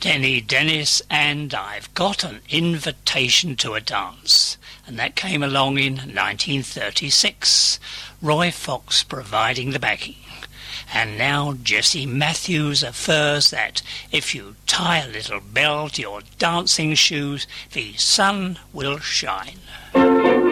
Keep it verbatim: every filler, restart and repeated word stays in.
Denny Dennis and I've Got an Invitation to a Dance, and that came along in nineteen thirty-six, Roy Fox providing the backing. And now Jesse Matthews affirms that if you tie a little bell to your dancing shoes, the sun will shine.